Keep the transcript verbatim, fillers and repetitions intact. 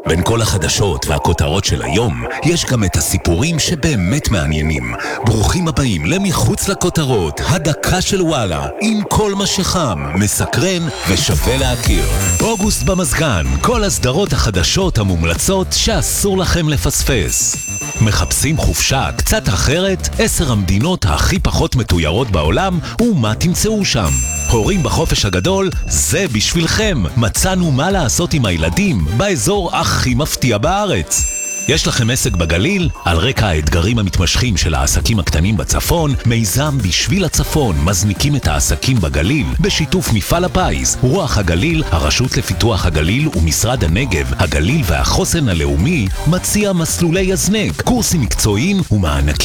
בין כל החדשות והכותרות של היום, יש גם את הסיפורים שבאמת מעניינים. ברוכים הבאים למחוץ לכותרות, הדקה של וואלה, עם כל מה שחם, מסקרן ושווה להכיר. אוגוסט במזגן, כל הסדרות החדשות המומלצות שאסור לכם לפספס. מחפשים חופשה קצת אחרת? עשר המדינות הכי פחות מתוירות בעולם, ומה תמצאו שם? הורים בחופש הגדול, זה בשבילכם. מצאנו מה לעשות עם הילדים באזור הכי מפתיע בארץ. יש לכם עסק בגליל? על רקע האתגרים המתמשכים של העסקים הקטנים בצפון, מיזם בשביל הצפון מזניקים את העסקים בגליל בשיתוף מפעל הפיס, רוח הגליל, הרשות לפיתוח הגליל ומשרד הנגב, הגליל והחוסן הלאומי מציע מסלולי הזנק, קורסים מקצועיים ומענקים